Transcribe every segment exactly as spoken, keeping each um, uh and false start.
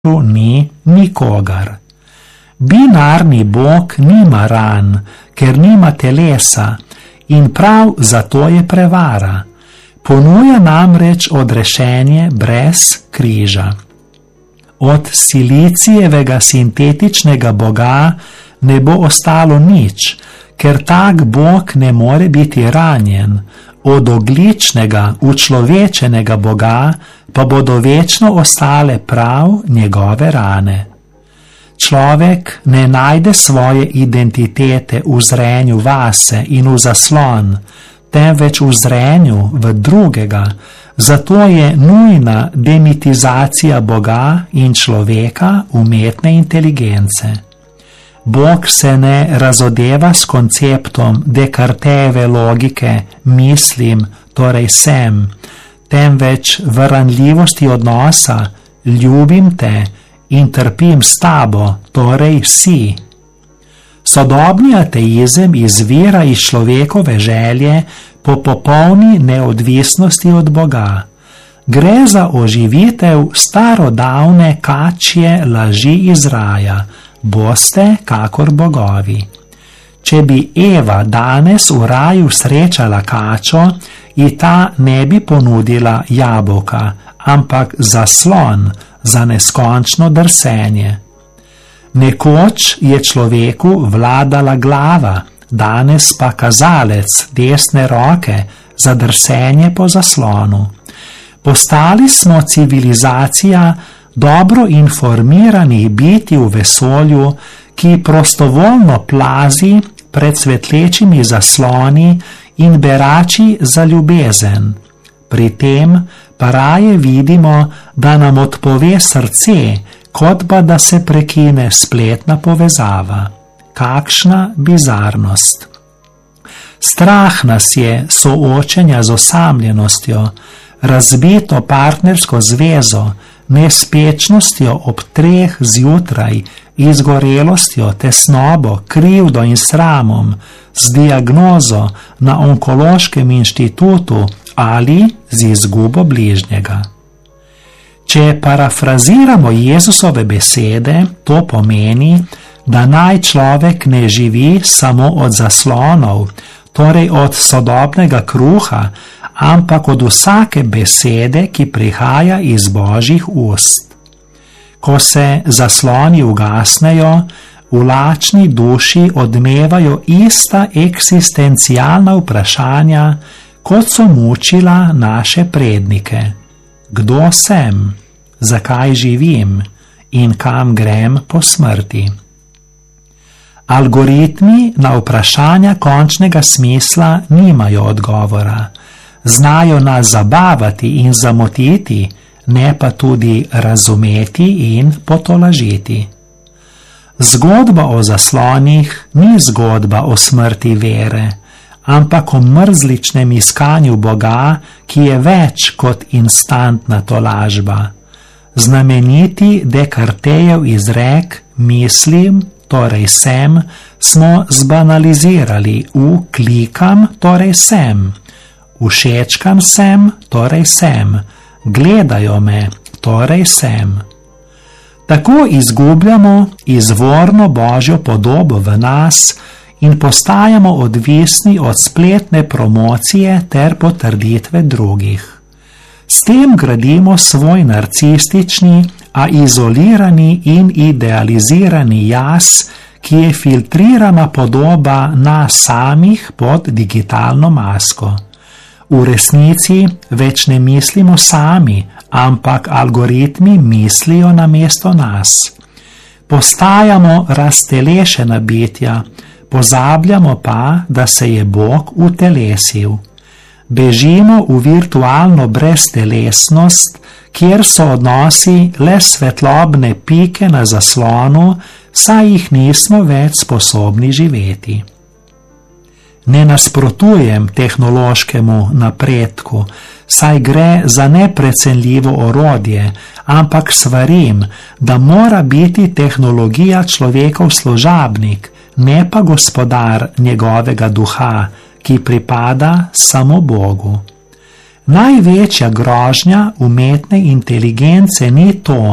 ni nikogar. Binarni Bog nima ran, ker nima telesa in prav zato je prevara. Ponuja namreč odrešenje brez križa. Od silicijevega sintetičnega Boga ne bo ostalo nič, ker tak Bog ne more biti ranjen. Od ogličnega, učlovečenega Boga pa bodo večno ostale prav njegove rane. Človek ne najde svoje identitete v zrenju vase in v zaslon, temveč v zrenju v drugega, zato je nujna demitizacija Boga in človeka umetne inteligence. Bog se ne razodeva s konceptom Descartesove logike mislim, torej sem, temveč v ranljivosti odnosa ljubim te in trpim s tabo, torej si. Sodobni ateizem izvira iz človekove želje po popolni neodvisnosti od Boga. Gre za oživitev starodavne kačje laži iz raja, boste kakor bogovi. Če bi Eva danes v raju srečala kačo, ji ta ne bi ponudila jabolka, ampak zaslon za neskončno drsenje. Nekoč je človeku vladala glava, danes pa kazalec desne roke za drsenje po zaslonu. Postali smo civilizacija dobro informiranih biti v vesolju, ki prostovoljno plazi pred svetlečimi zasloni in berači za ljubezen. Pri tem pa raje vidimo, da nam odpove srce, kot pa da se prekine spletna povezava. Kakšna bizarnost! Strah nas je soočenja z osamljenostjo, razbito partnersko zvezo, nespečnostjo ob treh zjutraj, izgorelostjo, tesnobo, krivdo in sramom, z diagnozo na onkološkem inštitutu ali z izgubo bližnjega. Če parafraziramo Jezusove besede, to pomeni, da naj človek ne živi samo od zaslonov, torej od sodobnega kruha, ampak od vsake besede, ki prihaja iz Božjih ust. Ko se zasloni ugasnejo, v lačni duši odmevajo ista eksistencialna vprašanja, kot so mučila naše prednike. Kdo sem? Zakaj živim? In kam grem po smrti? Algoritmi na vprašanja končnega smisla nimajo odgovora. Znajo nas zabavati in zamotiti, ne pa tudi razumeti in potolažiti. Zgodba o zaslonih ni zgodba o smrti vere, ampak o mrzličnem iskanju Boga, ki je več kot instantna tolažba. Znameniti Descartesev izrek mislim, torej sem, smo zbanalizirali v klikam, torej sem. Všečkan sem, torej sem, gledajo me, torej sem. Tako izgubljamo izvorno Božjo podobo v nas in postajamo odvisni od spletne promocije ter potrditve drugih. S tem gradimo svoj narcistični, a izolirani in idealizirani jaz, ki je filtrirana podoba nas samih pod digitalno masko. V resnici več ne mislimo sami, ampak algoritmi mislijo namesto nas. Postajamo raztelešena bitja, pozabljamo pa, da se je Bog utelesil. Bežimo v virtualno breztelesnost, kjer so odnosi le svetlobne pike na zaslonu, saj jih nismo več sposobni živeti. Ne nasprotujem tehnološkemu napredku, saj gre za neprecenljivo orodje, ampak svarim, da mora biti tehnologija človekov služabnik, ne pa gospodar njegovega duha, ki pripada samo Bogu. Največja grožnja umetne inteligence ni to,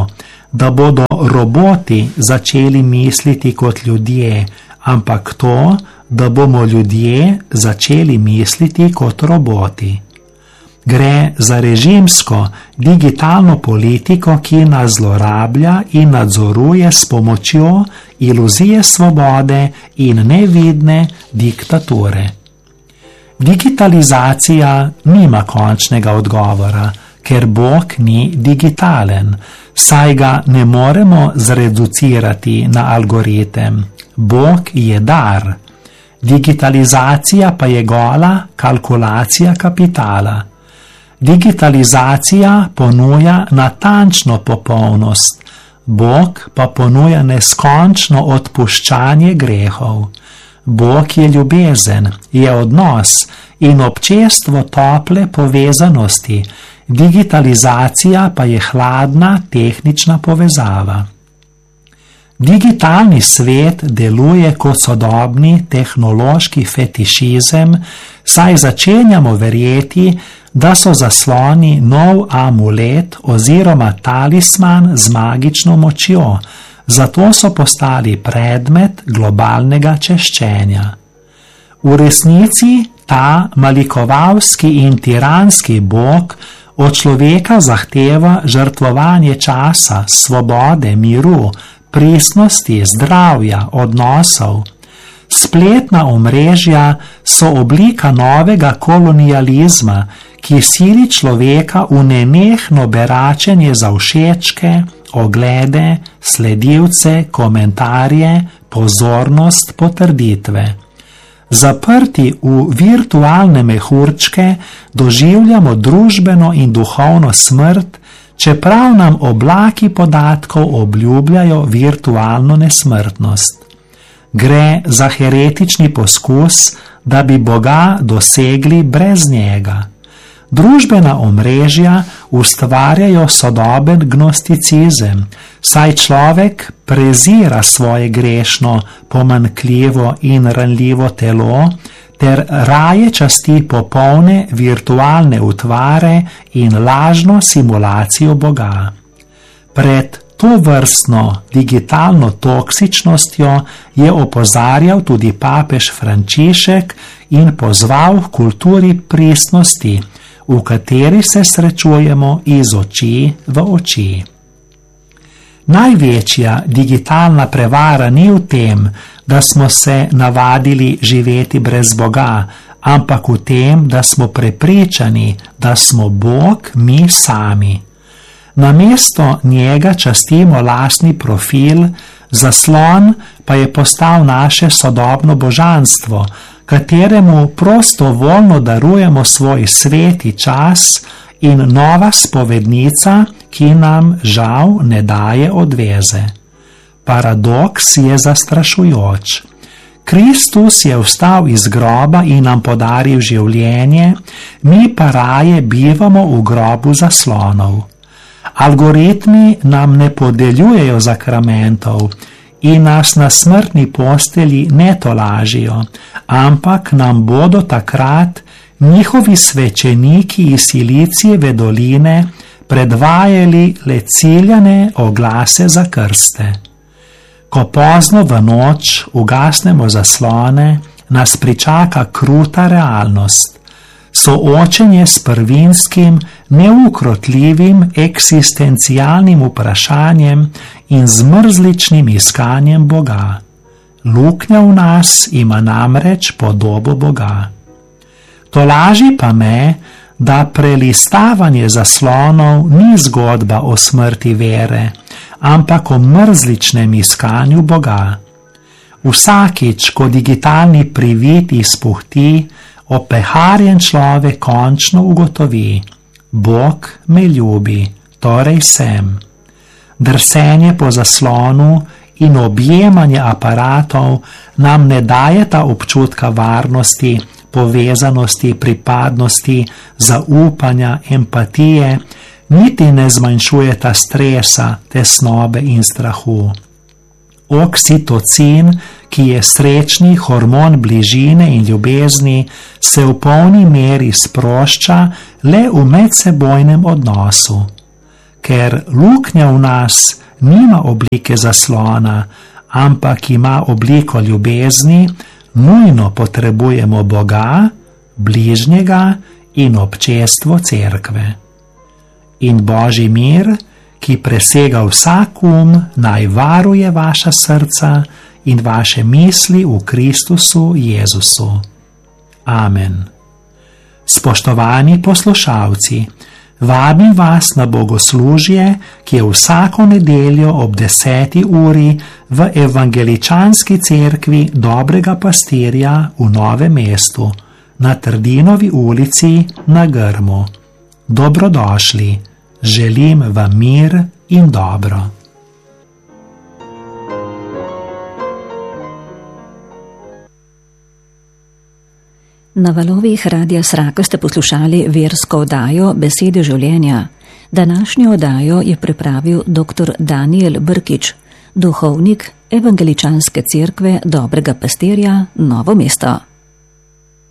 da bodo roboti začeli misliti kot ljudje, ampak to, da bomo ljudje začeli misliti kot roboti. Gre za režimsko, digitalno politiko, ki nas zlorablja in nadzoruje s pomočjo iluzije svobode in nevidne diktature. Digitalizacija nima končnega odgovora, ker Bog ni digitalen, saj ga ne moremo zreducirati na algoritem. Bog je dar. Digitalizacija pa je gola kalkulacija kapitala. Digitalizacija ponuja natančno popolnost, Bog pa ponuja neskončno odpuščanje grehov. Bog je ljubezen, je odnos in občestvo tople povezanosti, digitalizacija pa je hladna tehnična povezava. Digitalni svet deluje kot sodobni tehnološki fetišizem, saj začenjamo verjeti, da so zasloni nov amulet oziroma talisman z magično močjo, zato so postali predmet globalnega češčenja. V resnici ta malikovalski in tiranski Bog od človeka zahteva žrtvovanje časa, svobode, miru, pristnosti, zdravja, odnosov. Spletna omrežja so oblika novega kolonializma, ki sili človeka v nenehno beračenje za všečke, oglede, sledilce, komentarje, pozornost, potrditve. Zaprti v virtualne mehurčke doživljamo družbeno in duhovno smrt, čeprav nam oblaki podatkov obljubljajo virtualno nesmrtnost. Gre za heretični poskus, da bi Boga dosegli brez njega. Družbena omrežja ustvarjajo sodoben gnosticizem, saj človek prezira svoje grešno, pomanjkljivo in ranljivo telo, ter raje časti popolne virtualne utvare in lažno simulacijo Boga. Pred to vrstno digitalno toksičnostjo je opozarjal tudi papež Frančišek in pozval k kulturi pristnosti, v kateri se srečujemo iz oči v oči. Največja digitalna prevara ni v tem, da smo se navadili živeti brez Boga, ampak v tem, da smo prepričani, da smo Bog mi sami. Namesto njega častimo lastni profil, zaslon pa je postal naše sodobno božanstvo, kateremu prostovoljno darujemo svoj sveti čas in nova spovednica, ki nam žal ne daje odveze. Paradoks je zastrašujoč. Kristus je vstal iz groba in nam podaril življenje, mi pa raje bivamo v grobu zaslonov. Algoritmi nam ne podeljujejo zakramentov in nas na smrtni postelji ne tolažijo, ampak nam bodo takrat njihovi svečeniki iz Silicijeve doline predvajali le ciljane oglase za krste. Ko pozno v noč ugasnemo zaslone, nas pričaka kruta realnost. Soočenje s prvinskim, neukrotljivim eksistencialnim vprašanjem in zmrzličnim iskanjem Boga. Luknja v nas ima namreč podobo Boga. Tolaži pa me, da prelistavanje zaslonov ni zgodba o smrti vere, ampak o mrzličnem iskanju Boga. Vsakič, ko digitalni privid izpuhti, opeharjen človek končno ugotovi: Bog me ljubi, torej sem. Drsenje po zaslonu in objemanje aparatov nam ne dajeta občutka varnosti, povezanosti, pripadnosti, zaupanja, empatije, niti ne zmanjšujeta stresa, tesnobe in strahu. Oksitocin, ki je srečni hormon bližine in ljubezni, se v polni meri sprošča le v medsebojnem odnosu. Ker luknja v nas nima oblike zaslona, ampak ima obliko ljubezni, nujno potrebujemo Boga, bližnjega in občestvo cerkve. In Božji mir, ki presega vsak um, naj varuje vaša srca in vaše misli v Kristusu Jezusu. Amen. Spoštovani poslušalci, vabim vas na bogoslužje, ki je vsako nedeljo ob deseti uri v Evangeličanski cerkvi Dobrega pastirja v Novem mestu, na Trdinovi ulici na Grmu. Dobrodošli, želim vam mir in dobro. Na valovih Radia Sraka ste poslušali versko oddajo Besede življenja. Današnjo oddajo je pripravil dr. Daniel Brkič, duhovnik Evangeličanske cerkve Dobrega pastirja Novo mesto.